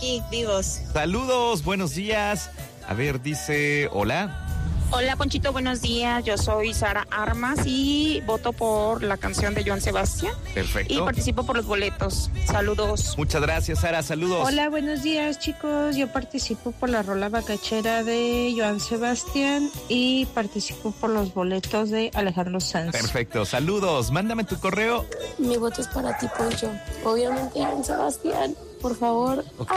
aquí, vivos. Saludos, buenos días. A ver, dice, hola. Hola, Ponchito, buenos días. Yo soy Sara Armas y voto por la canción de Joan Sebastián. Perfecto. Y participo por los boletos. Saludos. Muchas gracias, Sara. Saludos. Hola, buenos días, chicos. Yo participo por la rola bacachera de Joan Sebastián y participo por los boletos de Alejandro Sanz. Perfecto. Saludos. Mándame tu correo. Mi voto es para ti, Poncho. Obviamente, Joan Sebastián. Por favor. Ok.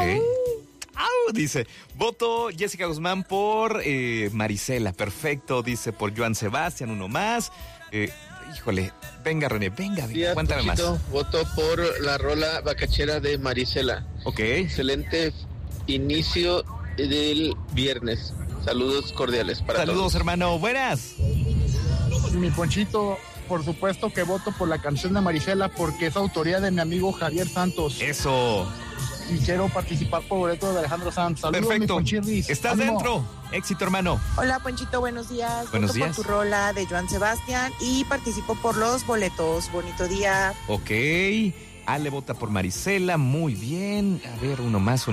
Dice, voto Jessica Guzmán por Marisela. Perfecto, dice por Joan Sebastián, uno más. Híjole, venga René, venga, cuéntame más. Voto por la rola bacachera de Marisela. Ok. Excelente inicio del viernes. Saludos cordiales para todos. Saludos, hermano, buenas. Mi Ponchito, por supuesto que voto por la canción de Marisela porque es autoría de mi amigo Javier Santos. Eso. Y quiero participar por boleto de Alejandro Sanz. Saludos, perfecto. Mi Ponchirris. Estás ¡Ánimo! dentro. Éxito, hermano. Hola, Ponchito, buenos días. Buenos Voto días. por tu rola de Joan Sebastián y participo por los boletos. Bonito día. Ok. Ale vota por Marisela, muy bien. A ver, uno más.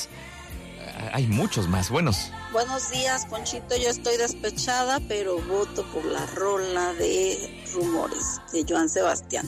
Hay muchos más buenos. Buenos días, Ponchito. Yo estoy despechada, pero voto por la rola de Rumores de Joan Sebastián.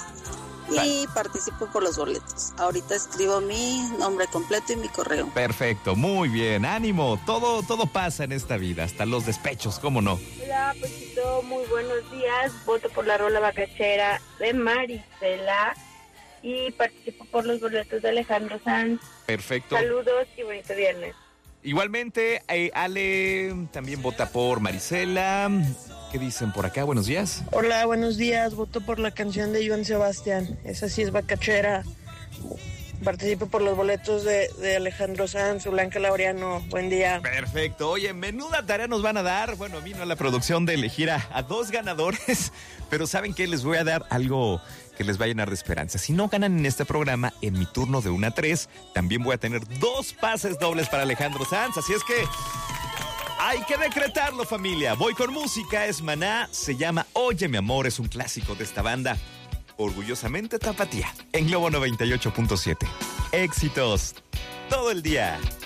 Y participo por los boletos. Ahorita escribo mi nombre completo y mi correo. Perfecto, muy bien. Ánimo. Todo pasa en esta vida, hasta los despechos, ¿cómo no? Hola, Ponchito. Muy buenos días. Voto por la rola bacachera de Marisela y participo por los boletos de Alejandro Sanz. Perfecto. Saludos y bonito viernes. Igualmente, Ale también vota por Marisela. ¿Qué dicen por acá? Buenos días. Hola, buenos días. Voto por la canción de Joan Sebastián. Esa sí es bacachera. Participo por los boletos de Alejandro Sanz, Blanca Laureano. Buen día. Perfecto. Oye, menuda tarea nos van a dar. Bueno, vino la producción de elegir a dos ganadores, pero ¿saben qué? Les voy a dar algo que les va a llenar de esperanza. Si no ganan en este programa, en mi turno de 1 a 3, también voy a tener 2 pases dobles para Alejandro Sanz. Así es que hay que decretarlo, familia. Voy con música, es Maná, se llama Oye, mi amor, es un clásico de esta banda. Orgullosamente tapatía, en Globo 98.7. Éxitos todo el día.